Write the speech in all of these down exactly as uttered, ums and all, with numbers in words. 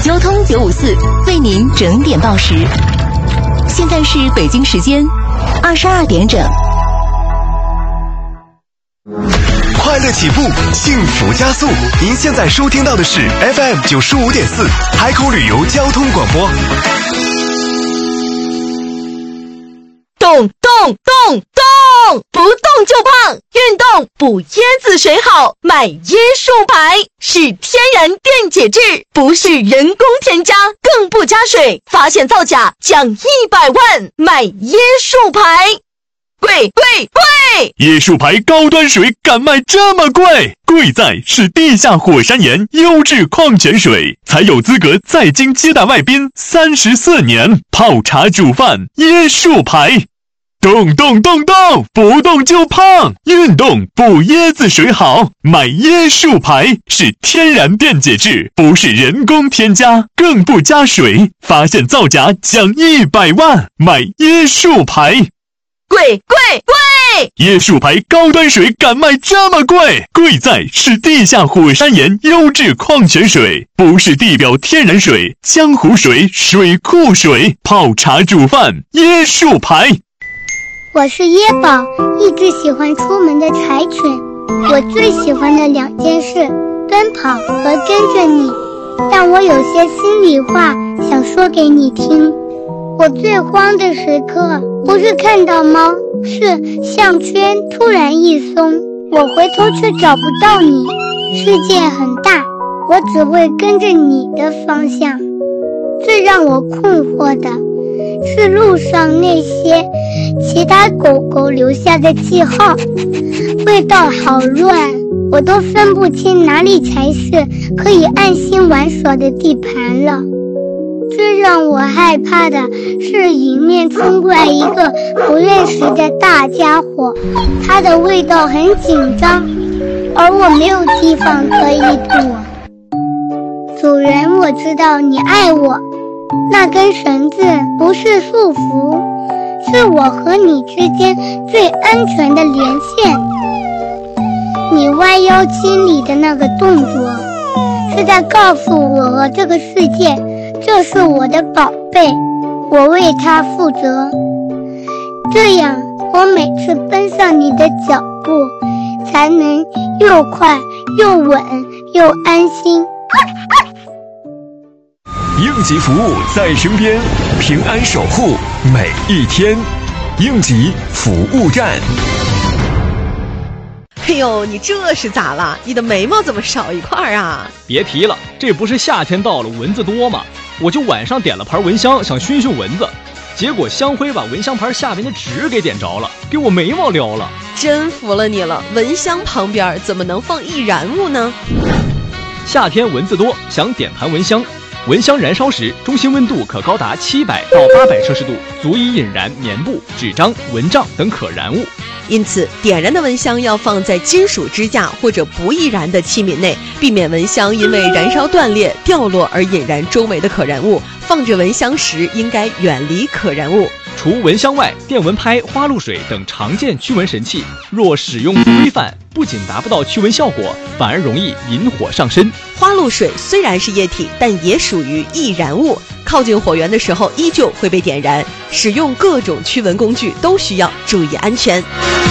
交通九五四为您整点报时，现在是北京时间二十二点整。 快乐起步，幸福加速。您现在收听到的是 F M 九十五点四海口旅游交通广播。 动动动动，不动就胖，运动补椰子水好，买椰树牌是天然电解质，不是人工添加，更不加水，发现造假奖一百万，买椰树牌。贵贵贵！ 椰树牌高端水敢卖这么贵？贵在是地下火山岩优质矿泉水，才有资格在京接待外宾三十四年，泡茶煮饭椰树牌。动动动动，不动就胖，运动补椰子水好，买椰树牌是天然电解质，不是人工添加，更不加水，发现造假奖一百万，买椰树牌。 贵贵贵！ 椰树牌高端水敢卖这么贵？贵在是地下火山岩优质矿泉水，不是地表天然水、江湖水、水库水，泡茶煮饭椰树牌。 我是椰宝，一直喜欢出门的柴犬。我最喜欢的两件事，奔跑和跟着你。但我有些心里话想说给你听。我最慌的时刻，不是看到猫，是项圈突然一松，我回头却找不到你。世界很大，我只会跟着你的方向。最让我困惑的是路上那些其他狗狗留下的记号，味道好乱，我都分不清哪里才是可以安心玩耍的地盘了。最让我害怕的是迎面冲过来一个不认识的大家伙，它的味道很紧张，而我没有地方可以躲。主人，我知道你爱我，那根绳子不是束缚，是我和你之间最安全的连线。你弯腰清理的那个动作，是在告诉我和这个世界，这是我的宝贝，我为它负责。这样，我每次跟上你的脚步，才能又快又稳又安心。 应急服务在身边，平安守护每一天。应急服务站。 哎呦，你这是咋了？你的眉毛怎么少一块啊？ 别提了，这不是夏天到了蚊子多吗？我就晚上点了盘蚊香，想熏熏蚊子，结果香灰把蚊香盘下面的纸给点着了，给我眉毛撩了。 真服了你了，蚊香旁边怎么能放易燃物呢？ 夏天蚊子多，想点盘蚊香。蚊香燃烧时，中心温度可高达七百到八百摄氏度，足以引燃棉布、纸张、蚊帐等可燃物。 因此，点燃的蚊香要放在金属支架或者不易燃的器皿内，避免蚊香因为燃烧断裂、掉落而引燃周围的可燃物。放置蚊香时，应该远离可燃物。 除蚊香外，电蚊拍、花露水等常见驱蚊神器，若使用不规范，不仅达不到驱蚊效果，反而容易引火上身。 花露水虽然是液体，但也属于易燃物，靠近火源的时候依旧会被点燃。使用各种驱蚊工具都需要注意安全。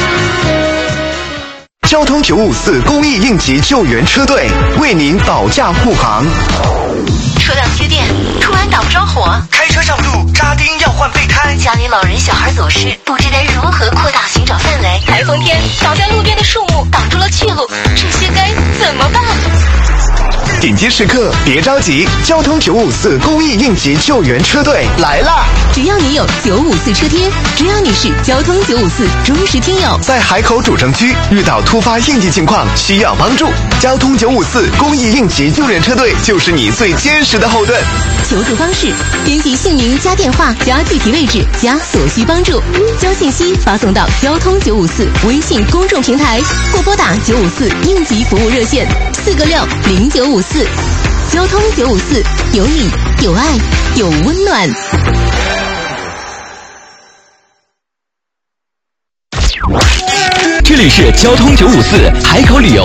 交通九五四公益应急救援车队为您保驾护航。 车辆接电，突然打不着火； 开车上路扎钉要换备胎； 家里老人小孩走失，不知该如何扩大寻找范围； 台风天倒在路边的树木挡住了去路，这些该怎么办？ 紧急时刻别着急，交通九五四公益应急救援车队来啦！ 只要你有九五四车贴，只要你是交通九五四忠实听友， 在海口主城区遇到突发应急情况需要帮助，交通九五四公益应急救援车队就是你最坚实的后盾。 求助方式：编辑姓名加电话加具体位置加所需帮助，将信息发送到交通九五四微信公众平台，或拨打九五四应急服务热线四个六零九五四。交通九五四，有你有爱有温暖。 这里是交通九五四海口旅游